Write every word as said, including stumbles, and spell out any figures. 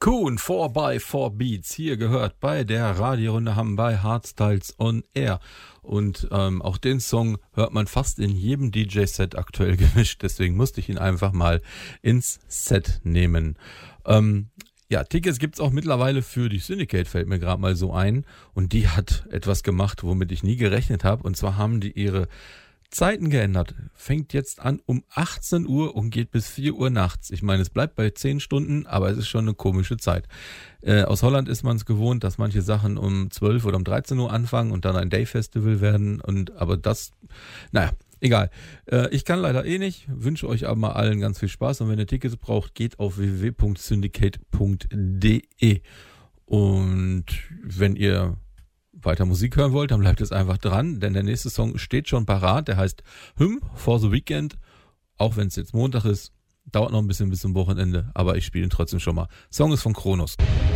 Kuhn, vier by vier Beats, hier gehört bei der Radiorunde Hamm bei Hardstyles on Air. Und ähm, auch den Song hört man fast in jedem D J-Set aktuell gemischt, deswegen musste ich ihn einfach mal ins Set nehmen. Ähm, ja, Tickets gibt's auch mittlerweile für die Syndicate, fällt mir gerade mal so ein. Und die hat etwas gemacht, womit ich nie gerechnet habe. Und zwar haben die ihre Zeiten geändert. Fängt jetzt an um achtzehn Uhr und geht bis vier Uhr nachts. Ich meine, es bleibt bei zehn Stunden, aber es ist schon eine komische Zeit. Äh, aus Holland ist man es gewohnt, dass manche Sachen um zwölf oder um dreizehn Uhr anfangen und dann ein Day-Festival werden. Und aber das, naja, egal. Äh, ich kann leider eh nicht. Wünsche euch aber mal allen ganz viel Spaß. Und wenn ihr Tickets braucht, geht auf w w w punkt syndicate punkt d e. Und wenn ihr weiter Musik hören wollt, dann bleibt es einfach dran, denn der nächste Song steht schon parat, der heißt Hymn for the Weekend, auch wenn es jetzt Montag ist, dauert noch ein bisschen bis zum Wochenende, aber ich spiele ihn trotzdem schon mal. Song ist von Kronos.